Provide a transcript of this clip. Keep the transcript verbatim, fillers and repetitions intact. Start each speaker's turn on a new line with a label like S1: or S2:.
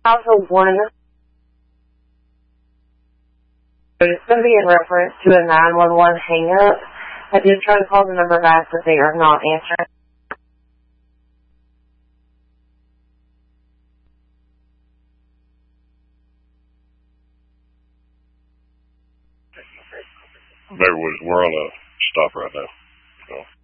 S1: Alpha one. It's going to be in reference to a nine one one hang-up. I did try to call the number back, but they are not answering.
S2: Maybe we're on a stop right now. So.